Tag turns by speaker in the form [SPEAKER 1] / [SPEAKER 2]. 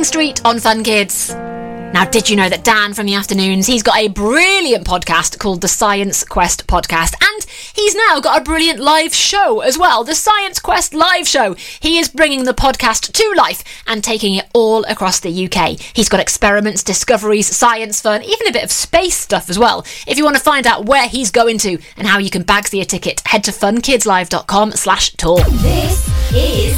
[SPEAKER 1] Street on Fun Kids. Now, did you know that Dan from the afternoons, he's got a brilliant podcast called the Science Quest Podcast, and he's now got a brilliant live show as well, the Science Quest Live Show. He is bringing the podcast to life and taking it all across the UK. He's got experiments, discoveries, science fun, even a bit of space stuff as well. If you want to find out where he's going to and how you can bagsy a ticket, head to funkidslive.com/tour.
[SPEAKER 2] This is